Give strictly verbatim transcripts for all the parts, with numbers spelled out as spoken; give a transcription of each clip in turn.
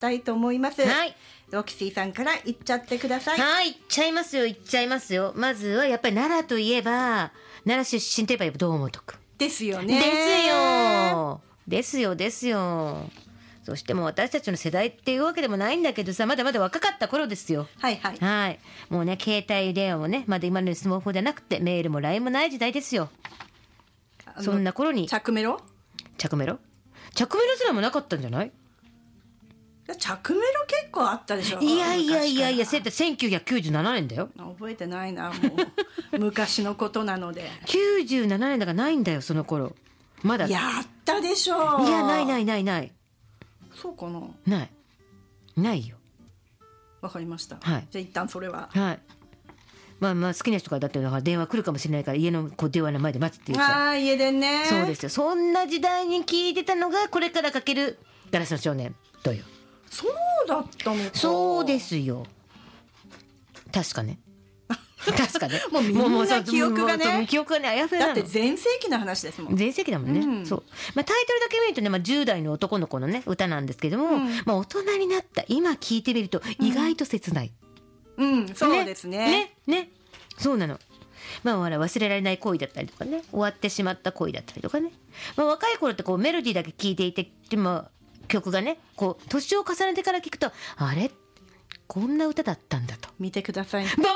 たいと思います。 はい、 ロキシーさんから言っちゃってください。 はい、言っちゃいますよ言っちゃいますよ。まずはやっぱり奈良といえば、奈良出身といえばやっぱ堂本くんですよね。 ですよですよですよ。そしてもう私たちの世代っていうわけでもないんだけどさ、まだまだ若かった頃ですよ。 はいはい。 はい、もうね携帯電話もねまだ今のようにスマホじゃなくてメールも ライン もない時代ですよ。そんな頃に着メロ着メロ着メロすらもなかったんじゃない？ 着メロ結構あったでしょ。 いやいやいやいや、 昔せんきゅうひゃくきゅうじゅうななねんだよ。 覚えてないな、もう昔のことなので。 きゅうじゅうななねんだからないんだよその頃まだ。 やったでしょう。 いやないないないないそうかな。 ないないよ。 わかりました、 はい、 じゃあ一旦それは。 はい、まあまあ好きな人からだってだから電話来るかもしれないから家のこう電話の前で待つっていうさ。 ああ家電ね。 そうですよ。そんな時代に聞いてたのがこれからかけるガラスの少年とよ。 そうだったのか。 そうですよ。確かね確かねもうみんな記憶がねもうもう記憶がねあやふやなの。 だって全盛期の話ですもん。 全盛期だもんね、 うんそう、まあ、タイトルだけ見るとね、まあ、じゅう代の男の子のね歌なんですけども、 うんまあ、大人になった今聞いてみると意外と切ない、 うん、そうですね。 ねねそうなの。まあ、ほら忘れられない恋だったりとかね、終わってしまった恋だったりとかね、まあ、若い頃ってこうメロディーだけ聴いていて、でも曲がねこう年を重ねてから聞くとあれこんな歌だったんだと。 見てください。 守ってくださ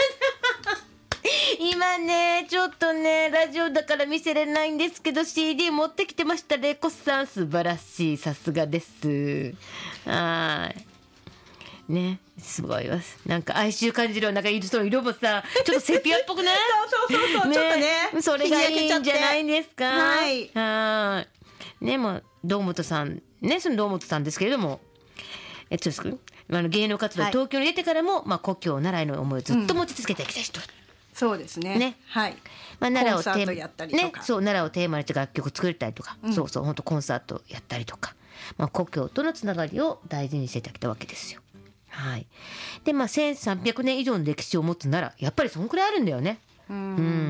い今ねちょっとねラジオだから見せれないんですけど シーディー 持ってきてました。レコさん素晴らしい、さすがです。はいね、すごいわ。なんか哀愁感じる。なんかその色もさちょっとセピアっぽくないそうそうそうそう、ね、ちょっとねそれがいいんじゃないですか。 はいはいね、もう堂本さんね、その堂本さんですけれども、えっとですか、あの芸能活動、はい、東京に出てからも、まあ、故郷奈良への思いをずっと持ち続けてきた人、うん、 そうですね。 ね、 はい。 まあ、奈良をコンサートやったりとか、 ね、そう奈良をテーマにして楽曲作ったりとか、うん、そうそう本当コンサートやったりとか、まあ、故郷とのつながりを大事にしてきたわけですよ。はい。でまあせんさんびゃくねん以上の歴史を持つ奈良、やっぱりそんくらいあるんだよね。うん、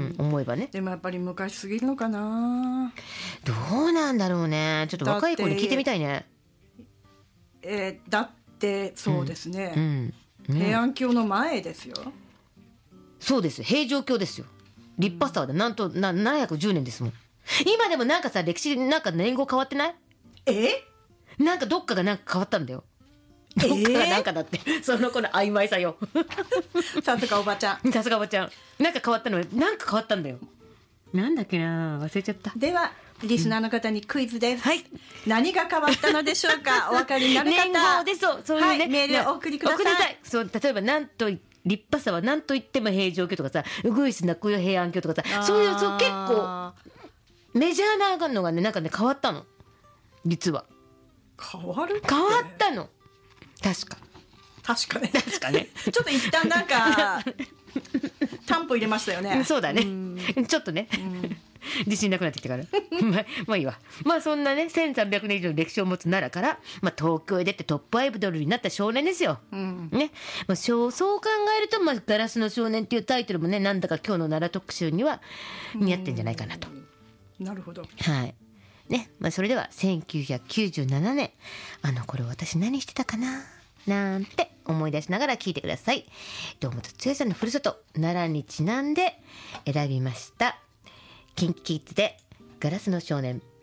うん、思えばね。 でもやっぱり昔すぎるのかな。 どうなんだろうね。ちょっと若い子に聞いてみたいね。 えー、だってそうですね、 うんうん、 平安京の前ですよ。 そうです、平城京ですよ。立派さはなんとなななひゃくじゅうねんですもん。今でもなんかさ歴史なんか年号変わってない？ えなんかどっかがなんか変わったんだよ。どっかがなんかだって、えー、その子の曖昧さよさすがおばちゃんさすがおばちゃん。なんか変わったのなんか変わったんだよ。なんだっけな忘れちゃった。 ではリスナーの方にクイズです、 はい、 何が変わったのでしょうか。お分かりになる方年号でそうそういうね、 はい、メールをお送りください。 送りなさい。そう例えばなんと立派さは何と言っても平城京とかさ、うぐいす泣くよ平安京とかさ、そういうそう結構メジャーなのがねなんかね変わったの。実は変わるって変わったの。確か確かね確かねちょっと一旦なんか担保入れましたよね。 そうだね、ちょっとね自信なくなってきたからま, まあいいわ。まあそんなねせんさんびゃくねん以上の歴史を持つ奈良から、まあ、東京へ出てトップアイドルになった少年ですよ、うんねまあ、そうそう考えると、まあ、ガラスの少年っていうタイトルもねなんだか今日の奈良特集には似合ってんじゃないかなと。 なるほど。 はいねまあ、それではせんきゅうひゃくきゅうじゅうななねんあの頃私何してたかななんて思い出しながら聞いてください。堂本剛さんのふるさと奈良にちなんで選びました。キンキキッズでガラスの少年。